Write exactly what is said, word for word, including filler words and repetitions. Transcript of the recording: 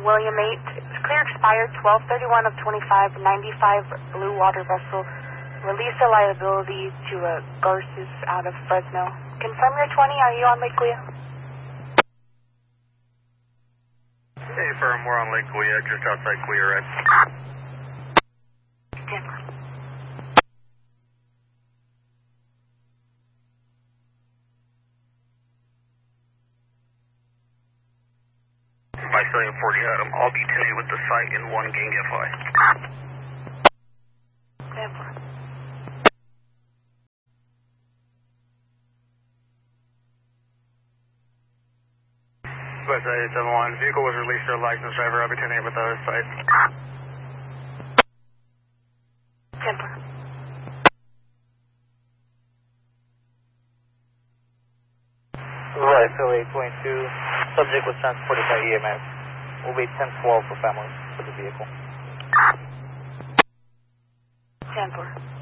William eight. Clear expired twelve thirty-one of twenty-five, ninety-five Blue Water vessel. Release the liability to uh, Garces out of Fresno. Confirm your twenty, are you on Lake Guia? Hey, firm, we're on Lake Guia, just outside Guia, right? Denver. Vicilium forty Adam, I'll be ten with the site in one gang F I. Denver. West eight seven one, vehicle was released to a licensed driver, I'll be ten with the site. Denver. Right, so eight point two, subject was transported by E M S. We'll wait ten twelve for families for the vehicle. Denver.